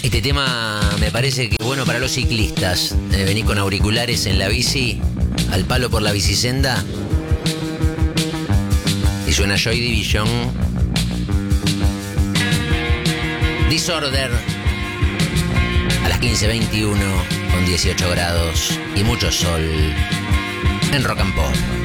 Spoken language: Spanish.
Este tema me parece que es bueno para los ciclistas. Venís con auriculares en la bici, al palo por la bicisenda, y suena Joy Division. Disorder a las 15:21 con 18 grados y mucho sol en Rock and Pop.